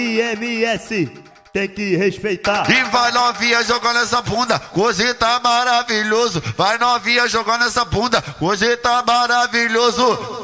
IMS, tem que respeitar. E vai novinha jogando essa bunda, coisa tá maravilhoso. Vai novinha jogando essa bunda, coisa tá maravilhoso.